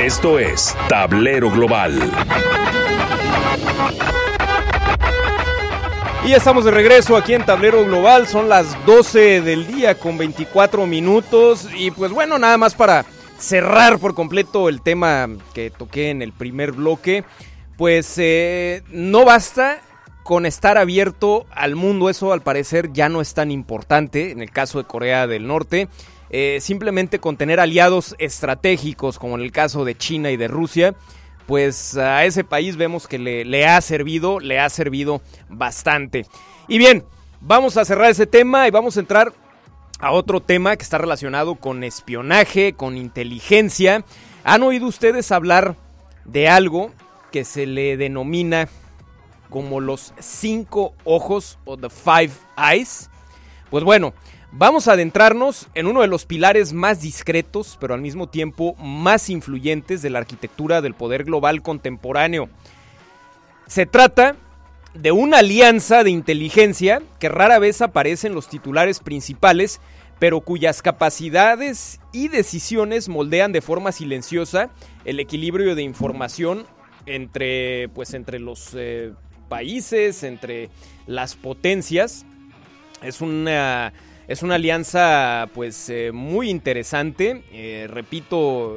Esto es Tablero Global. Y ya estamos de regreso aquí en Tablero Global, son las 12 del día con 24 minutos y pues bueno, nada más para cerrar por completo el tema que toqué en el primer bloque, pues no basta con estar abierto al mundo, eso al parecer ya no es tan importante en el caso de Corea del Norte. Simplemente con tener aliados estratégicos como en el caso de China y de Rusia, pues a ese país vemos que le ha servido bastante. Y bien, vamos a cerrar ese tema y vamos a entrar a otro tema que está relacionado con espionaje, con inteligencia. ¿Han oído ustedes hablar de algo que se le denomina como los 5 ojos o the Five Eyes? Pues bueno, vamos a adentrarnos en uno de los pilares más discretos, pero al mismo tiempo más influyentes de la arquitectura del poder global contemporáneo. Se trata de una alianza de inteligencia que rara vez aparece en los titulares principales, pero cuyas capacidades y decisiones moldean de forma silenciosa el equilibrio de información entre los países, entre las potencias. Es una alianza muy interesante, repito,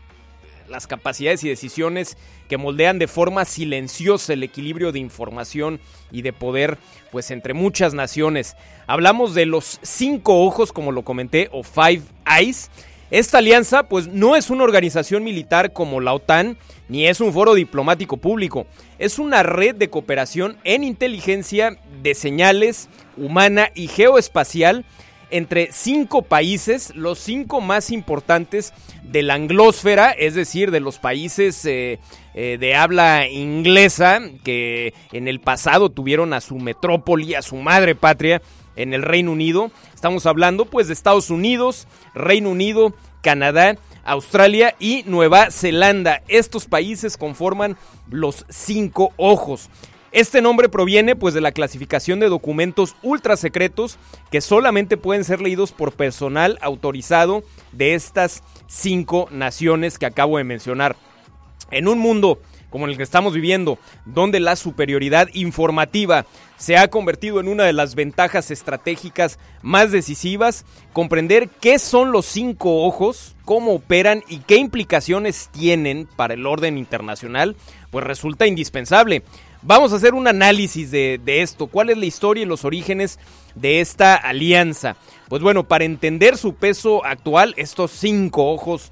las capacidades y decisiones que moldean de forma silenciosa el equilibrio de información y de poder pues entre muchas naciones. Hablamos de los 5 ojos, como lo comenté, o Five Eyes. Esta alianza pues no es una organización militar como la OTAN, ni es un foro diplomático público. Es una red de cooperación en inteligencia de señales humana y geoespacial entre 5 países, los 5 más importantes de la anglósfera, es decir, de los países de habla inglesa que en el pasado tuvieron a su metrópoli, a su madre patria en el Reino Unido. Estamos hablando pues de Estados Unidos, Reino Unido, Canadá, Australia y Nueva Zelanda. Estos países conforman los 5 ojos. Este nombre proviene pues de la clasificación de documentos ultra secretos que solamente pueden ser leídos por personal autorizado de estas 5 naciones que acabo de mencionar. En un mundo como en el que estamos viviendo, donde la superioridad informativa se ha convertido en una de las ventajas estratégicas más decisivas, comprender qué son los 5 ojos, cómo operan y qué implicaciones tienen para el orden internacional, pues resulta indispensable. Vamos a hacer un análisis de esto, cuál es la historia y los orígenes de esta alianza. Pues bueno, para entender su peso actual, estos 5 ojos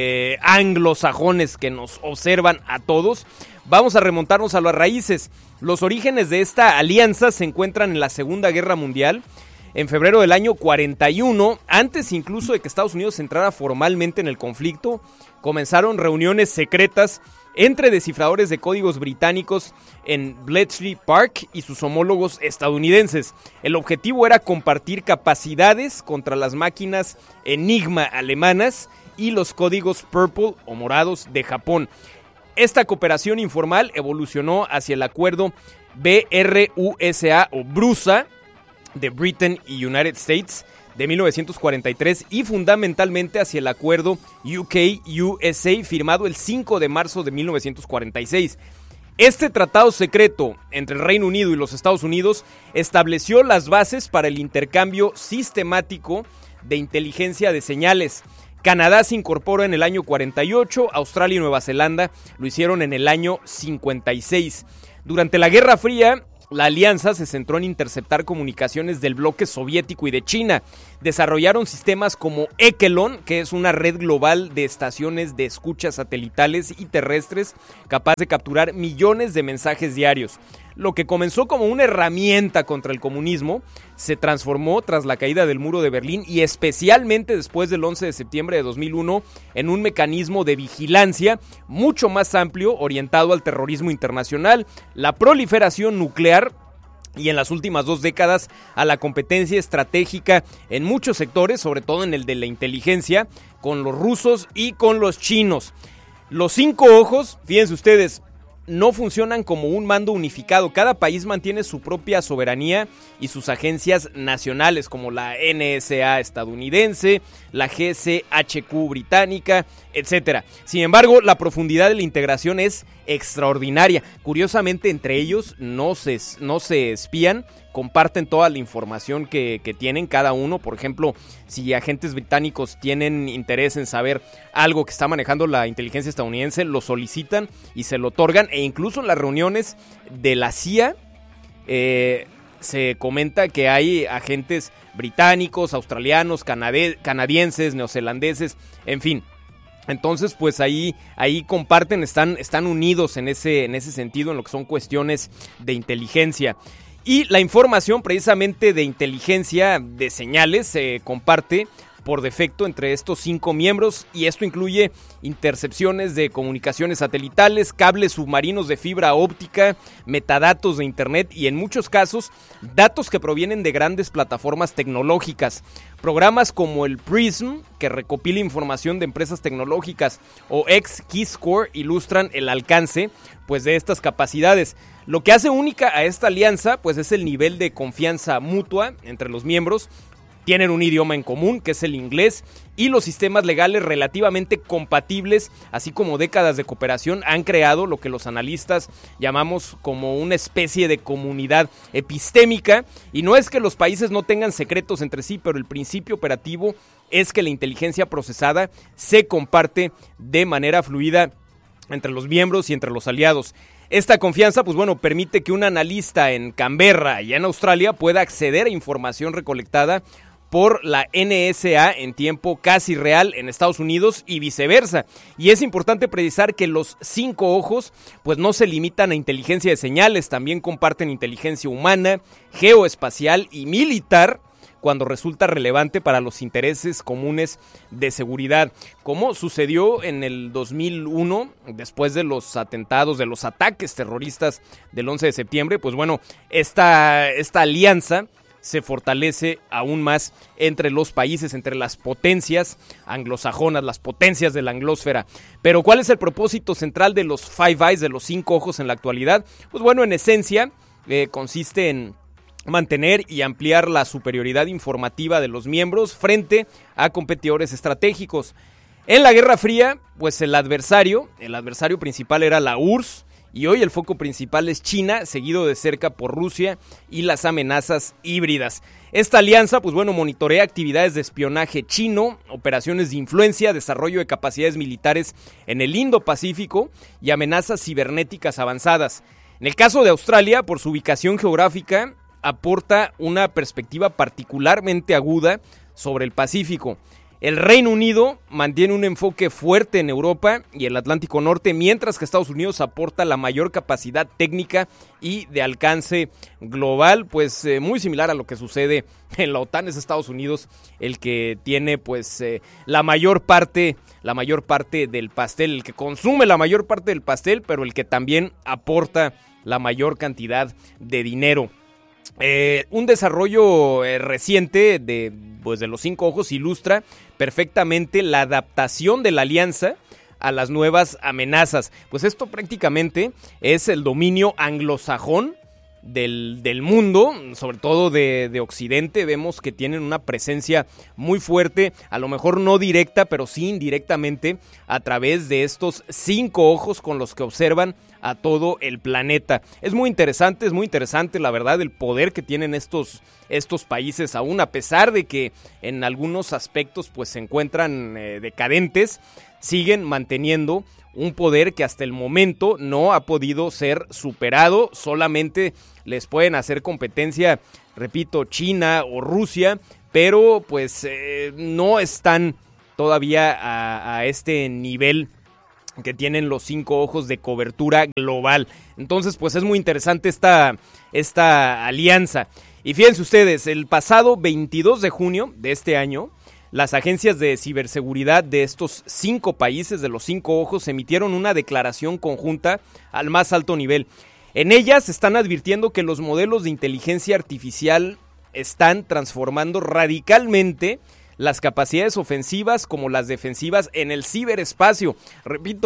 anglosajones que nos observan a todos, vamos a remontarnos a las raíces. Los orígenes de esta alianza se encuentran en la Segunda Guerra Mundial, en febrero del año 41, antes incluso de que Estados Unidos entrara formalmente en el conflicto, comenzaron reuniones secretas entre descifradores de códigos británicos en Bletchley Park y sus homólogos estadounidenses. El objetivo era compartir capacidades contra las máquinas Enigma alemanas y los códigos Purple o morados de Japón. Esta cooperación informal evolucionó hacia el acuerdo BRUSA o BRUSA de Britain y United States de 1943 y fundamentalmente hacia el acuerdo UK-USA firmado el 5 de marzo de 1946. Este tratado secreto entre el Reino Unido y los Estados Unidos estableció las bases para el intercambio sistemático de inteligencia de señales. Canadá se incorporó en el año 48, Australia y Nueva Zelanda lo hicieron en el año 56. Durante la Guerra Fría, la alianza se centró en interceptar comunicaciones del bloque soviético y de China. Desarrollaron sistemas como Ekelon, que es una red global de estaciones de escucha satelitales y terrestres capaz de capturar millones de mensajes diarios. Lo que comenzó como una herramienta contra el comunismo se transformó tras la caída del muro de Berlín y especialmente después del 11 de septiembre de 2001 en un mecanismo de vigilancia mucho más amplio orientado al terrorismo internacional, la proliferación nuclear y en las últimas 2 décadas a la competencia estratégica en muchos sectores, sobre todo en el de la inteligencia, con los rusos y con los chinos. Los 5 ojos, fíjense ustedes, no funcionan como un mando unificado. Cada país mantiene su propia soberanía y sus agencias nacionales, como la NSA estadounidense, la GCHQ británica, etc. Sin embargo, la profundidad de la integración es extraordinaria. Curiosamente, entre ellos no se espían, comparten toda la información que tienen cada uno. Por ejemplo, si agentes británicos tienen interés en saber algo que está manejando la inteligencia estadounidense, lo solicitan y se lo otorgan. E incluso en las reuniones de la CIA se comenta que hay agentes británicos, australianos, canadienses, neozelandeses, en fin. Entonces, pues ahí comparten, están unidos en ese sentido, en lo que son cuestiones de inteligencia. Y la información precisamente de inteligencia de señales se comparte por defecto entre estos 5 miembros, y esto incluye intercepciones de comunicaciones satelitales, cables submarinos de fibra óptica, metadatos de internet y en muchos casos datos que provienen de grandes plataformas tecnológicas. Programas como el PRISM, que recopila información de empresas tecnológicas, o X-Keyscore ilustran el alcance pues de estas capacidades. Lo que hace única a esta alianza pues es el nivel de confianza mutua entre los miembros. Tienen un idioma en común, que es el inglés, y los sistemas legales relativamente compatibles, así como décadas de cooperación, han creado lo que los analistas llamamos como una especie de comunidad epistémica. Y no es que los países no tengan secretos entre sí, pero el principio operativo es que la inteligencia procesada se comparte de manera fluida entre los miembros y entre los aliados. Esta confianza, pues bueno, permite que un analista en Canberra y en Australia pueda acceder a información recolectada por la NSA en tiempo casi real en Estados Unidos y viceversa. Y es importante precisar que los 5 ojos pues no se limitan a inteligencia de señales, también comparten inteligencia humana, geoespacial y militar cuando resulta relevante para los intereses comunes de seguridad, como sucedió en el 2001, después de los atentados, de los ataques terroristas del 11 de septiembre, pues bueno, esta alianza se fortalece aún más entre los países, entre las potencias anglosajonas, las potencias de la anglósfera. Pero ¿cuál es el propósito central de los Five Eyes, de los 5 ojos en la actualidad? Pues bueno, en esencia consiste en mantener y ampliar la superioridad informativa de los miembros frente a competidores estratégicos. En la Guerra Fría, pues el adversario principal era la URSS, y hoy el foco principal es China, seguido de cerca por Rusia y las amenazas híbridas. Esta alianza, pues bueno, monitorea actividades de espionaje chino, operaciones de influencia, desarrollo de capacidades militares en el Indo-Pacífico y amenazas cibernéticas avanzadas. En el caso de Australia, por su ubicación geográfica, aporta una perspectiva particularmente aguda sobre el Pacífico. El Reino Unido mantiene un enfoque fuerte en Europa y el Atlántico Norte, mientras que Estados Unidos aporta la mayor capacidad técnica y de alcance global, pues muy similar a lo que sucede en la OTAN. Es Estados Unidos el que tiene pues la mayor parte del pastel, el que consume la mayor parte del pastel, pero el que también aporta la mayor cantidad de dinero. Un desarrollo reciente de los 5 ojos ilustra perfectamente la adaptación de la alianza a las nuevas amenazas. Pues esto prácticamente es el dominio anglosajón del mundo, sobre todo de Occidente. Vemos que tienen una presencia muy fuerte, a lo mejor no directa, pero sí indirectamente, a través de estos 5 ojos con los que observan a todo el planeta. Es muy interesante la verdad, el poder que tienen estos países, aún a pesar de que en algunos aspectos pues se encuentran decadentes, siguen manteniendo un poder que hasta el momento no ha podido ser superado. Solamente les pueden hacer competencia, repito, China o Rusia, pero pues no están todavía a este nivel que tienen los 5 ojos de cobertura global. Entonces pues es muy interesante esta alianza. Y fíjense ustedes, el pasado 22 de junio de este año, las agencias de ciberseguridad de estos 5 países, de los 5 ojos, emitieron una declaración conjunta al más alto nivel. En ellas están advirtiendo que los modelos de inteligencia artificial están transformando radicalmente las capacidades ofensivas como las defensivas en el ciberespacio. Repito,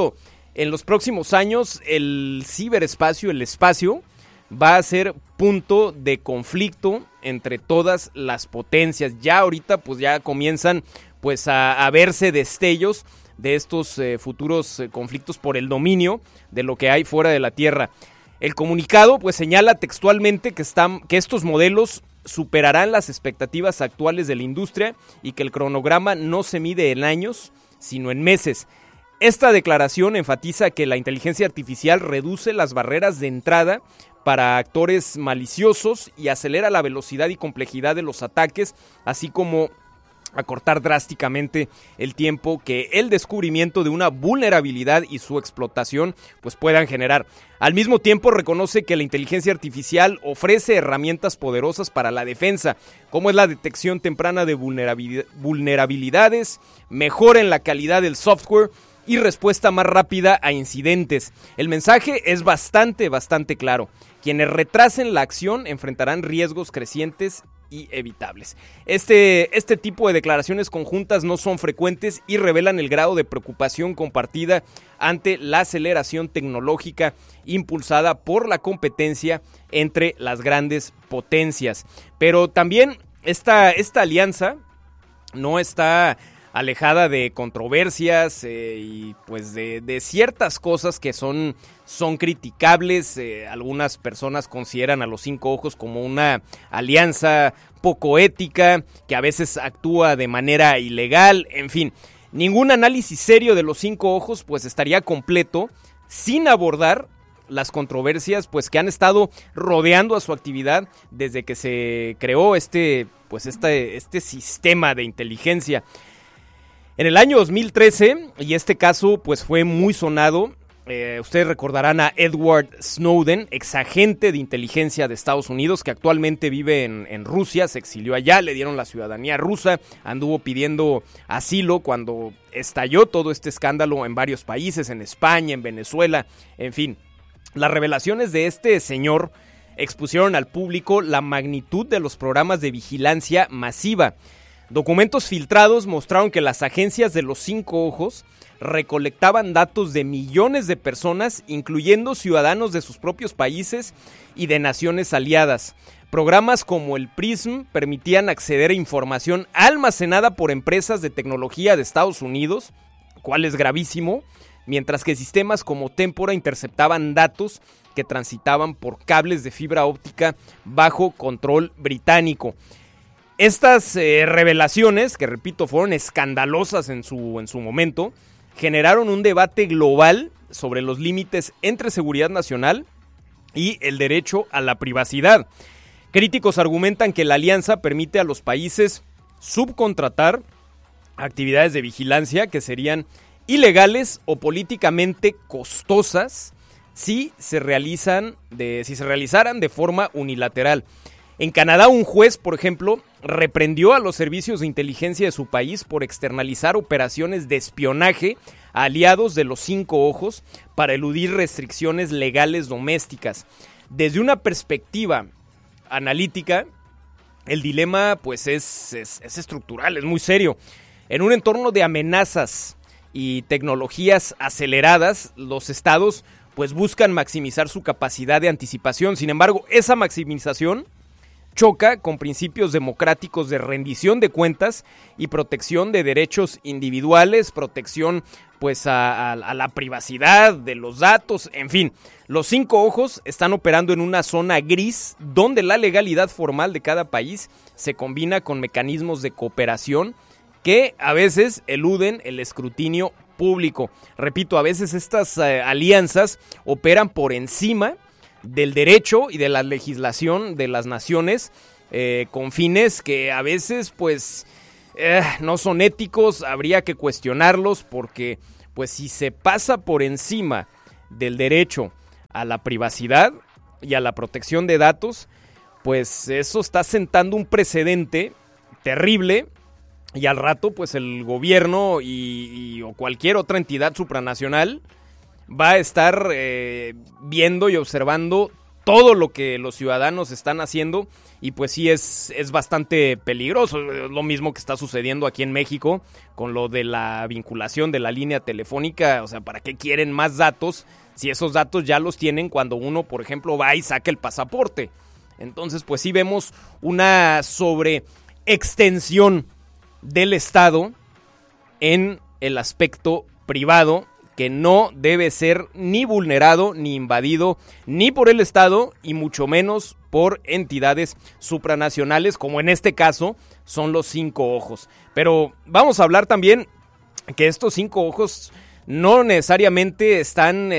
en los próximos años el ciberespacio, el espacio, va a ser punto de conflicto entre todas las potencias. Ya ahorita pues ya comienzan pues a verse destellos de estos futuros conflictos por el dominio de lo que hay fuera de la Tierra. El comunicado pues señala textualmente que estos modelos superarán las expectativas actuales de la industria y que el cronograma no se mide en años, sino en meses. Esta declaración enfatiza que la inteligencia artificial reduce las barreras de entrada para actores maliciosos y acelera la velocidad y complejidad de los ataques, así como acortar drásticamente el tiempo que el descubrimiento de una vulnerabilidad y su explotación pues puedan generar. Al mismo tiempo reconoce que la inteligencia artificial ofrece herramientas poderosas para la defensa, como es la detección temprana de vulnerabilidades, mejora en la calidad del software y respuesta más rápida a incidentes. El mensaje es bastante claro. Quienes retrasen la acción enfrentarán riesgos crecientes y evitables. Este tipo de declaraciones conjuntas no son frecuentes y revelan el grado de preocupación compartida ante la aceleración tecnológica impulsada por la competencia entre las grandes potencias. Pero también esta alianza no está alejada de controversias y pues de ciertas cosas que son criticables. Algunas personas consideran a los Cinco Ojos como una alianza poco ética, que a veces actúa de manera ilegal. En fin, ningún análisis serio de los Cinco Ojos pues estaría completo sin abordar las controversias pues que han estado rodeando a su actividad desde que se creó este sistema de inteligencia. En el año 2013, y este caso pues fue muy sonado, ustedes recordarán a Edward Snowden, exagente de inteligencia de Estados Unidos, que actualmente vive en Rusia, se exilió allá, le dieron la ciudadanía rusa, anduvo pidiendo asilo cuando estalló todo este escándalo en varios países, en España, en Venezuela, en fin. Las revelaciones de este señor expusieron al público la magnitud de los programas de vigilancia masiva. Documentos filtrados mostraron que las agencias de los Cinco Ojos recolectaban datos de millones de personas, incluyendo ciudadanos de sus propios países y de naciones aliadas. Programas como el PRISM permitían acceder a información almacenada por empresas de tecnología de Estados Unidos, cual es gravísimo, mientras que sistemas como Tempora interceptaban datos que transitaban por cables de fibra óptica bajo control británico. Estas revelaciones, que repito, fueron escandalosas en su momento, generaron un debate global sobre los límites entre seguridad nacional y el derecho a la privacidad. Críticos argumentan que la alianza permite a los países subcontratar actividades de vigilancia que serían ilegales o políticamente costosas si se realizaran de forma unilateral. En Canadá, un juez, por ejemplo, reprendió a los servicios de inteligencia de su país por externalizar operaciones de espionaje a aliados de los Cinco Ojos para eludir restricciones legales domésticas. Desde una perspectiva analítica, el dilema pues es estructural, es muy serio. En un entorno de amenazas y tecnologías aceleradas, los estados pues buscan maximizar su capacidad de anticipación. Sin embargo, esa maximización choca con principios democráticos de rendición de cuentas y protección de derechos individuales, protección pues a la privacidad de los datos, en fin. Los Cinco Ojos están operando en una zona gris donde la legalidad formal de cada país se combina con mecanismos de cooperación que a veces eluden el escrutinio público. Repito, a veces estas alianzas operan por encima del derecho y de la legislación de las naciones con fines que a veces pues no son éticos, habría que cuestionarlos porque pues si se pasa por encima del derecho a la privacidad y a la protección de datos, pues eso está sentando un precedente terrible y al rato pues el gobierno o cualquier otra entidad supranacional va a estar viendo y observando todo lo que los ciudadanos están haciendo y pues sí es bastante peligroso. Lo mismo que está sucediendo aquí en México con lo de la vinculación de la línea telefónica. O sea, ¿para qué quieren más datos si esos datos ya los tienen cuando uno, por ejemplo, va y saca el pasaporte? Entonces, pues sí vemos una sobreextensión del Estado en el aspecto privado, que no debe ser ni vulnerado ni invadido ni por el Estado y mucho menos por entidades supranacionales, como en este caso son los 5 ojos. Pero vamos a hablar también que estos 5 ojos no necesariamente están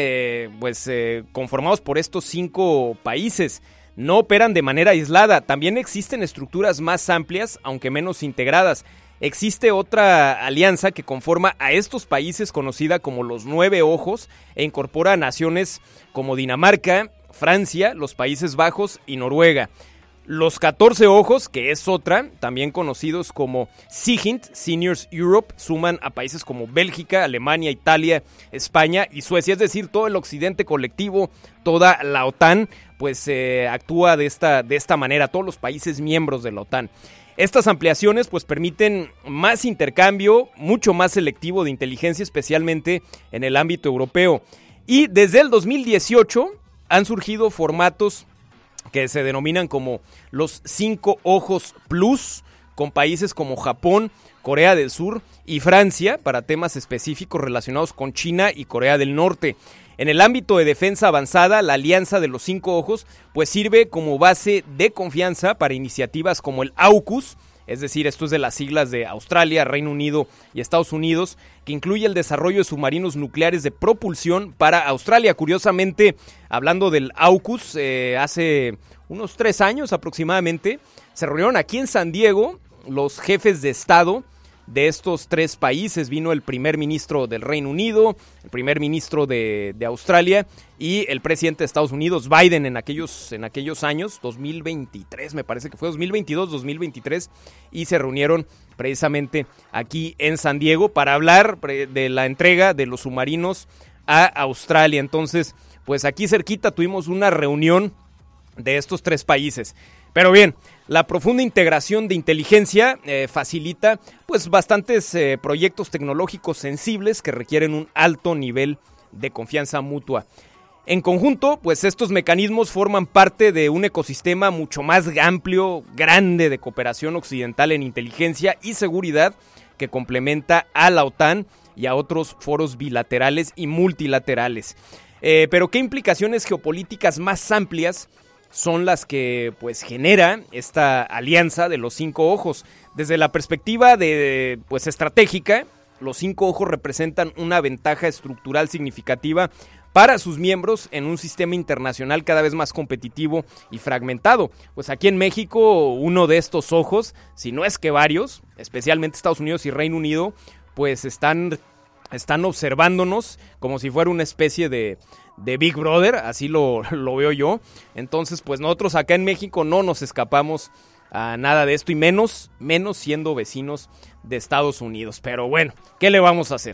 conformados por estos 5 países. No operan de manera aislada. También existen estructuras más amplias, aunque menos integradas. Existe otra alianza que conforma a estos países conocida como los 9 ojos e incorpora a naciones como Dinamarca, Francia, los Países Bajos y Noruega. Los 14 ojos, que es otra, también conocidos como SIGINT, Seniors Europe, suman a países como Bélgica, Alemania, Italia, España y Suecia. Es decir, todo el occidente colectivo, toda la OTAN, pues actúa de esta manera, todos los países miembros de la OTAN. Estas ampliaciones pues permiten más intercambio, mucho más selectivo de inteligencia, especialmente en el ámbito europeo. Y desde el 2018 han surgido formatos que se denominan como los 5 ojos plus, con países como Japón, Corea del Sur y Francia, para temas específicos relacionados con China y Corea del Norte. En el ámbito de defensa avanzada, la alianza de los 5 ojos pues sirve como base de confianza para iniciativas como el AUKUS, es decir, esto es de las siglas de Australia, Reino Unido y Estados Unidos, que incluye el desarrollo de submarinos nucleares de propulsión para Australia. Curiosamente, hablando del AUKUS, hace unos 3 años aproximadamente, se reunieron aquí en San Diego los jefes de Estado de estos 3 países. Vino el primer ministro del Reino Unido, el primer ministro de Australia y el presidente de Estados Unidos, Biden, en aquellos años, 2023, me parece que fue 2022, 2023, y se reunieron precisamente aquí en San Diego para hablar de la entrega de los submarinos a Australia. Entonces, pues aquí cerquita tuvimos una reunión de estos 3 países. Pero bien, la profunda integración de inteligencia facilita pues bastantes proyectos tecnológicos sensibles que requieren un alto nivel de confianza mutua. En conjunto, pues estos mecanismos forman parte de un ecosistema mucho más amplio, grande de cooperación occidental en inteligencia y seguridad que complementa a la OTAN y a otros foros bilaterales y multilaterales. Pero ¿qué implicaciones geopolíticas más amplias son las que pues genera esta alianza de los 5 ojos? Desde la perspectiva de pues estratégica, los 5 ojos representan una ventaja estructural significativa para sus miembros en un sistema internacional cada vez más competitivo y fragmentado. Pues aquí en México, uno de estos ojos, si no es que varios, especialmente Estados Unidos y Reino Unido, pues están observándonos como si fuera una especie de Big Brother, así lo veo yo. Entonces, pues nosotros acá en México no nos escapamos a nada de esto, y menos siendo vecinos de Estados Unidos. Pero bueno, ¿qué le vamos a hacer?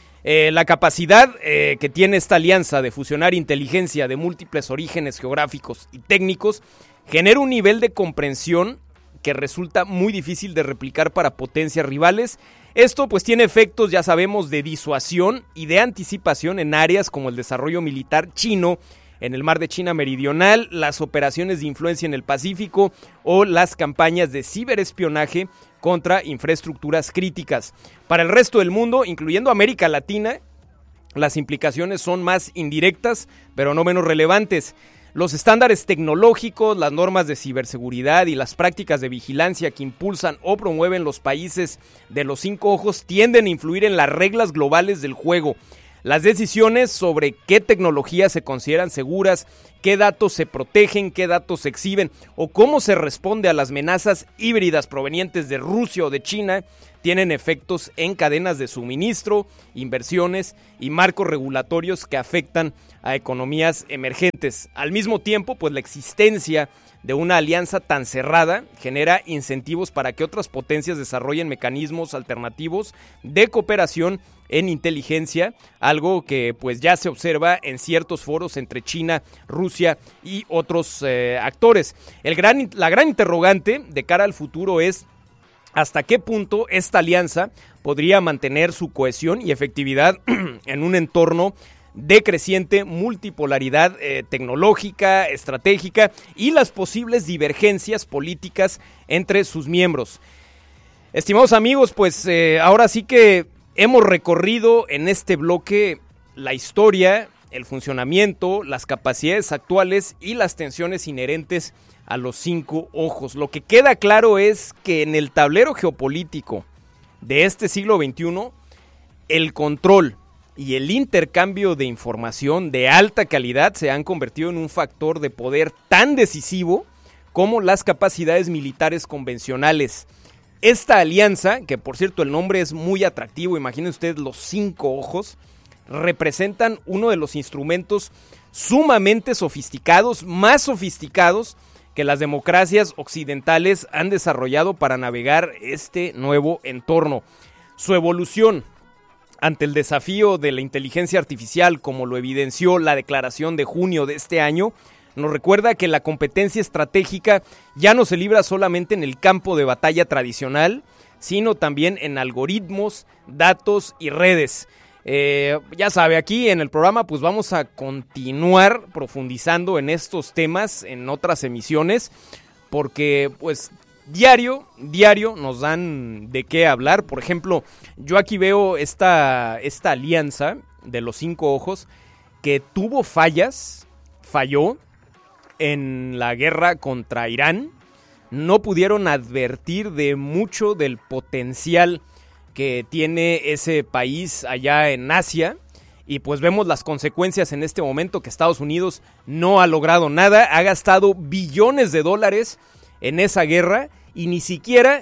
La capacidad que tiene esta alianza de fusionar inteligencia de múltiples orígenes geográficos y técnicos genera un nivel de comprensión que resulta muy difícil de replicar para potencias rivales. Esto pues tiene efectos, ya sabemos, de disuasión y de anticipación en áreas como el desarrollo militar chino en el mar de China Meridional, las operaciones de influencia en el Pacífico o las campañas de ciberespionaje contra infraestructuras críticas. Para el resto del mundo, incluyendo América Latina, las implicaciones son más indirectas, pero no menos relevantes. Los estándares tecnológicos, las normas de ciberseguridad y las prácticas de vigilancia que impulsan o promueven los países de los 5 ojos tienden a influir en las reglas globales del juego. Las decisiones sobre qué tecnologías se consideran seguras, qué datos se protegen, qué datos se exhiben o cómo se responde a las amenazas híbridas provenientes de Rusia o de China tienen efectos en cadenas de suministro, inversiones y marcos regulatorios que afectan a economías emergentes. Al mismo tiempo, pues la existencia de una alianza tan cerrada genera incentivos para que otras potencias desarrollen mecanismos alternativos de cooperación en inteligencia, algo que pues ya se observa en ciertos foros entre China, Rusia y otros actores. La gran interrogante de cara al futuro es hasta qué punto esta alianza podría mantener su cohesión y efectividad en un entorno de creciente multipolaridad tecnológica, estratégica y las posibles divergencias políticas entre sus miembros. Estimados amigos, pues ahora sí que hemos recorrido en este bloque la historia, el funcionamiento, las capacidades actuales y las tensiones inherentes a los 5 ojos. Lo que queda claro es que en el tablero geopolítico de este siglo XXI, el control y el intercambio de información de alta calidad se han convertido en un factor de poder tan decisivo como las capacidades militares convencionales. Esta alianza, que por cierto el nombre es muy atractivo, imaginen ustedes los 5 ojos, representan uno de los instrumentos sumamente sofisticados, más sofisticados que las democracias occidentales han desarrollado para navegar este nuevo entorno. Su evolución ante el desafío de la inteligencia artificial, como lo evidenció la declaración de junio de este año, nos recuerda que la competencia estratégica ya no se libra solamente en el campo de batalla tradicional, sino también en algoritmos, datos y redes. Ya sabe, aquí en el programa pues vamos a continuar profundizando en estos temas en otras emisiones, porque pues diario nos dan de qué hablar. Por ejemplo, yo aquí veo esta alianza de los 5 ojos que falló en la guerra contra Irán. No pudieron advertir de mucho del potencial que tiene ese país allá en Asia, y pues vemos las consecuencias en este momento, que Estados Unidos no ha logrado nada, ha gastado billones de dólares en esa guerra y ni siquiera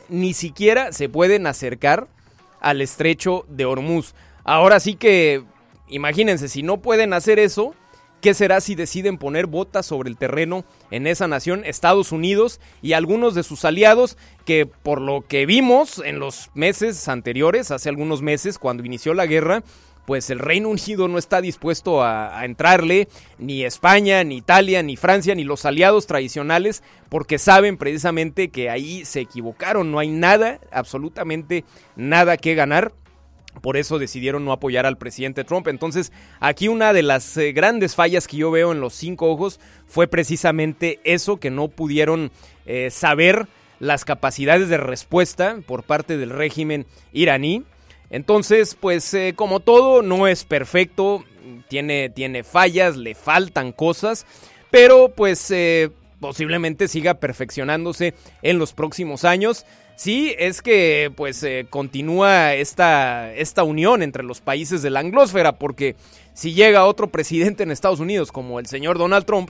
se pueden acercar al estrecho de Hormuz. Ahora sí que imagínense, si no pueden hacer eso, ¿qué será si deciden poner botas sobre el terreno en esa nación, Estados Unidos y algunos de sus aliados, que por lo que vimos en los meses anteriores, hace algunos meses cuando inició la guerra, pues el Reino Unido no está dispuesto a entrarle, ni España, ni Italia, ni Francia, ni los aliados tradicionales, porque saben precisamente que ahí se equivocaron, no hay nada, absolutamente nada que ganar. Por eso decidieron no apoyar al presidente Trump. Entonces, aquí una de las grandes fallas que yo veo en los 5 ojos fue precisamente eso, que no pudieron saber las capacidades de respuesta por parte del régimen iraní. Entonces, pues como todo, no es perfecto, tiene fallas, le faltan cosas, pero pues posiblemente siga perfeccionándose en los próximos años. Sí, es que pues continúa esta unión entre los países de la anglósfera, porque si llega otro presidente en Estados Unidos como el señor Donald Trump,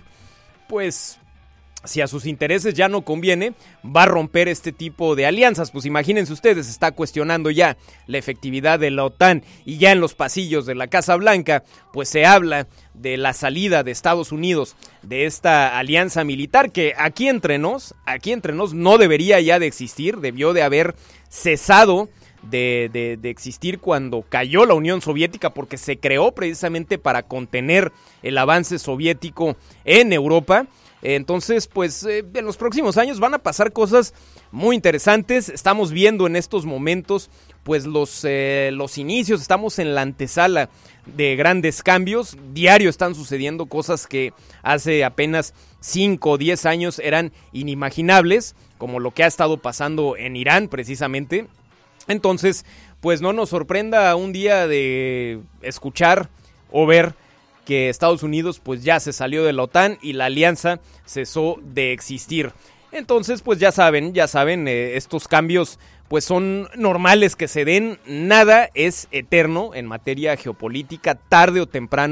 pues si a sus intereses ya no conviene, va a romper este tipo de alianzas. Pues imagínense ustedes, está cuestionando ya la efectividad de la OTAN, y ya en los pasillos de la Casa Blanca pues se habla de la salida de Estados Unidos de esta alianza militar, que aquí entre nos no debería ya de existir, debió de haber cesado de existir cuando cayó la Unión Soviética, porque se creó precisamente para contener el avance soviético en Europa. Entonces, pues en los próximos años van a pasar cosas muy interesantes. Estamos viendo en estos momentos pues los inicios, estamos en la antesala de grandes cambios. Diario están sucediendo cosas que hace apenas 5 o 10 años eran inimaginables, como lo que ha estado pasando en Irán precisamente. Entonces, pues no nos sorprenda un día de escuchar o ver que Estados Unidos pues ya se salió de la OTAN y la alianza cesó de existir. Entonces pues ya saben, estos cambios pues son normales que se den, nada es eterno en materia geopolítica, tarde o temprano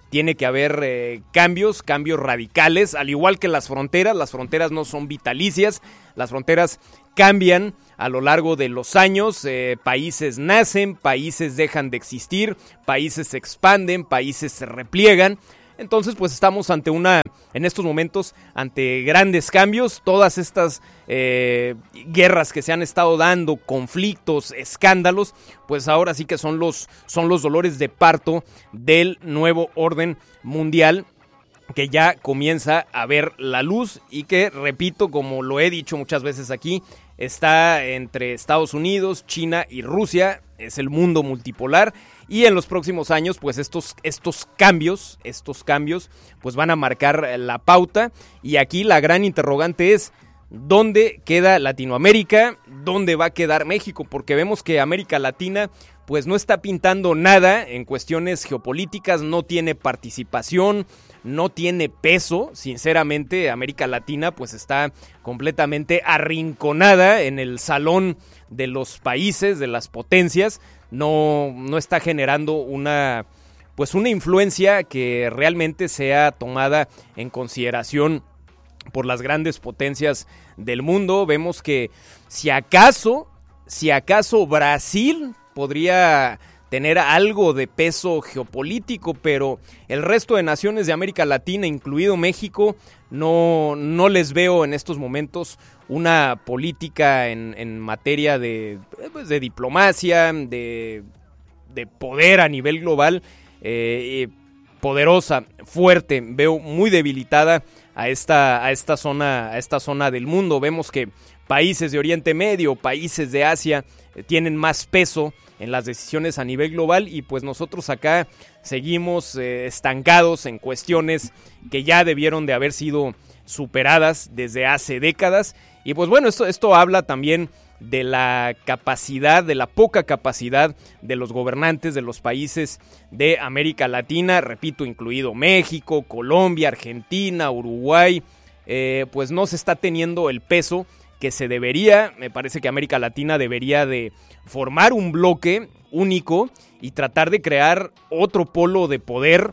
tiene que haber cambios radicales, al igual que las fronteras no son vitalicias, las fronteras cambian a lo largo de los años, países nacen, países dejan de existir, países se expanden, países se repliegan. Entonces, pues estamos en estos momentos, ante grandes cambios. Todas estas guerras que se han estado dando, conflictos, escándalos, pues ahora sí que son los dolores de parto del nuevo orden mundial, que ya comienza a ver la luz y que, repito, como lo he dicho muchas veces aquí, está entre Estados Unidos, China y Rusia. Es el mundo multipolar y en los próximos años pues estos cambios pues van a marcar la pauta, y aquí la gran interrogante es ¿dónde queda Latinoamérica? ¿Dónde va a quedar México? Porque vemos que América Latina pues no está pintando nada en cuestiones geopolíticas, no tiene participación, no tiene peso. Sinceramente, América Latina pues está completamente arrinconada en el salón de los países, de las potencias. No está generando una influencia que realmente sea tomada en consideración por las grandes potencias del mundo. Vemos que si acaso Brasil podría tener algo de peso geopolítico, pero el resto de naciones de América Latina, incluido México, no les veo en estos momentos una política en materia de diplomacia, de poder a nivel global, poderosa, fuerte. Veo muy debilitada a esta zona del mundo. Vemos que países de Oriente Medio, países de Asia tienen más peso en las decisiones a nivel global, y pues nosotros acá seguimos estancados en cuestiones que ya debieron de haber sido superadas desde hace décadas. Y pues bueno, esto habla también de la poca capacidad de los gobernantes de los países de América Latina, repito, incluido México, Colombia, Argentina, Uruguay. Pues no se está teniendo el peso que se debería. Me parece que América Latina debería de formar un bloque único y tratar de crear otro polo de poder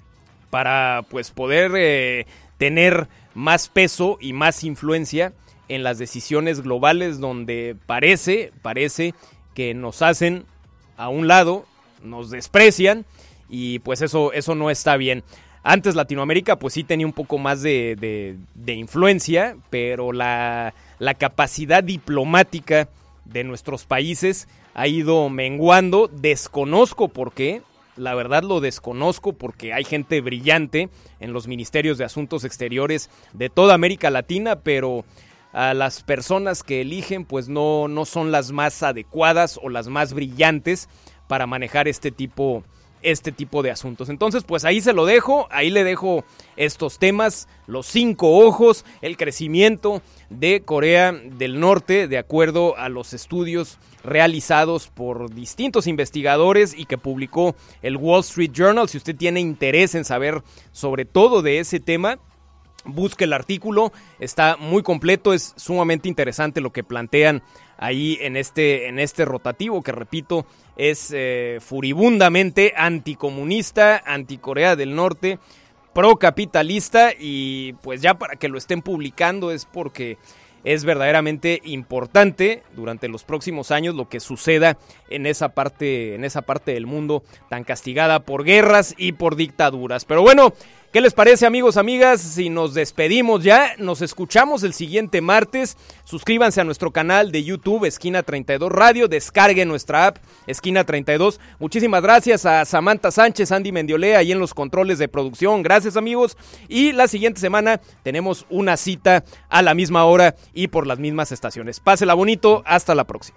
para pues poder tener más peso y más influencia en las decisiones globales, donde parece que nos hacen a un lado, nos desprecian, y pues eso no está bien. Antes Latinoamérica pues sí tenía un poco más de influencia, pero la capacidad diplomática de nuestros países ha ido menguando. Desconozco por qué, la verdad lo desconozco, porque hay gente brillante en los ministerios de Asuntos Exteriores de toda América Latina, pero a las personas que eligen pues no son las más adecuadas o las más brillantes para manejar este tipo de asuntos. Entonces pues ahí se lo dejo, ahí le dejo estos temas, los 5 ojos, el crecimiento de Corea del Norte de acuerdo a los estudios realizados por distintos investigadores y que publicó el Wall Street Journal. Si usted tiene interés en saber sobre todo de ese tema, busque el artículo, está muy completo, es sumamente interesante lo que plantean ahí en este rotativo, que repito, es furibundamente anticomunista, anti-Corea del Norte, procapitalista, y pues ya para que lo estén publicando es porque es verdaderamente importante durante los próximos años lo que suceda en esa parte del mundo tan castigada por guerras y por dictaduras. Pero bueno, ¿qué les parece, amigos, amigas? Si nos despedimos ya, nos escuchamos el siguiente martes. Suscríbanse a nuestro canal de YouTube, Esquina 32 Radio. Descarguen nuestra app, Esquina 32. Muchísimas gracias a Samantha Sánchez, Andy Mendiolea, ahí en los controles de producción. Gracias, amigos. Y la siguiente semana tenemos una cita a la misma hora y por las mismas estaciones. Pásela bonito. Hasta la próxima.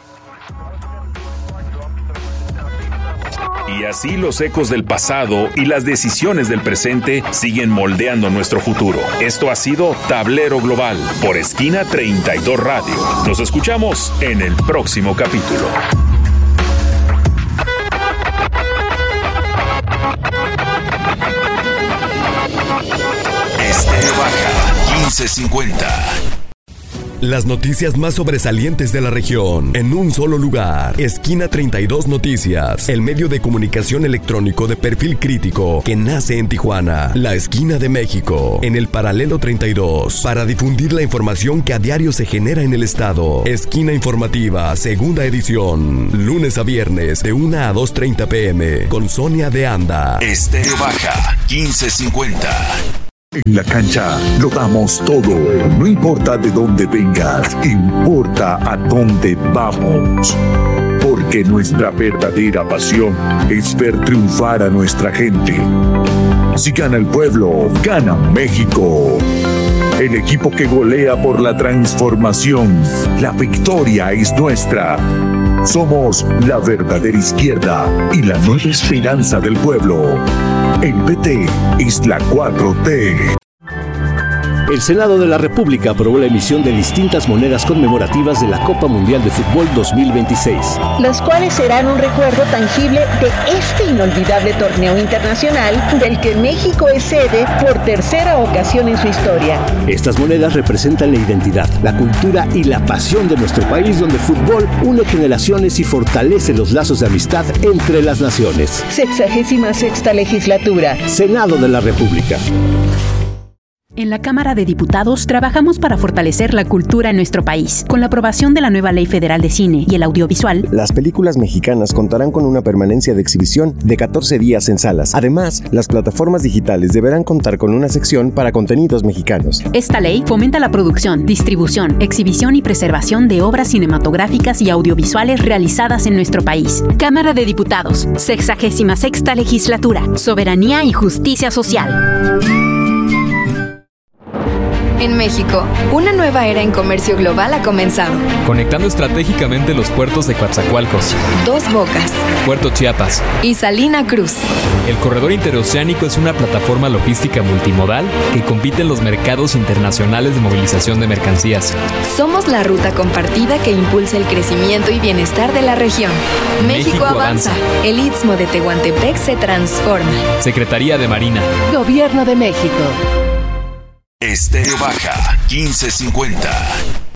Y así los ecos del pasado y las decisiones del presente siguen moldeando nuestro futuro. Esto ha sido Tablero Global por Esquina 32 Radio. Nos escuchamos en el próximo capítulo. Baja 1550. Las noticias más sobresalientes de la región en un solo lugar. Esquina 32 Noticias, el medio de comunicación electrónico de perfil crítico que nace en Tijuana, la esquina de México, en el paralelo 32, para difundir la información que a diario se genera en el estado. Esquina informativa, segunda edición, lunes a viernes de 1 a 2:30 p.m. con Sonia de Anda. Estéreo Baja 1550. En la cancha lo damos todo, no importa de dónde vengas, importa a dónde vamos. Porque nuestra verdadera pasión es ver triunfar a nuestra gente. Si gana el pueblo, gana México. El equipo que golea por la transformación, la victoria es nuestra. Somos la verdadera izquierda y la nueva esperanza del pueblo. El PT es la 4T. El Senado de la República aprobó la emisión de distintas monedas conmemorativas de la Copa Mundial de Fútbol 2026. Las cuales serán un recuerdo tangible de este inolvidable torneo internacional del que México es sede por tercera ocasión en su historia. Estas monedas representan la identidad, la cultura y la pasión de nuestro país, donde el fútbol une generaciones y fortalece los lazos de amistad entre las naciones. 66ª legislatura. Senado de la República. En la Cámara de Diputados trabajamos para fortalecer la cultura en nuestro país. Con la aprobación de la nueva Ley Federal de Cine y el Audiovisual, las películas mexicanas contarán con una permanencia de exhibición de 14 días en salas. Además, las plataformas digitales deberán contar con una sección para contenidos mexicanos. Esta ley fomenta la producción, distribución, exhibición y preservación de obras cinematográficas y audiovisuales realizadas en nuestro país. Cámara de Diputados, 66ª Legislatura, Soberanía y Justicia Social. En México, una nueva era en comercio global ha comenzado. Conectando estratégicamente los puertos de Coatzacoalcos, Dos Bocas, Puerto Chiapas y Salina Cruz. El corredor interoceánico es una plataforma logística multimodal que compite en los mercados internacionales de movilización de mercancías. Somos la ruta compartida que impulsa el crecimiento y bienestar de la región. México avanza. El Istmo de Tehuantepec se transforma. Secretaría de Marina. Gobierno de México. Estéreo Baja 1550.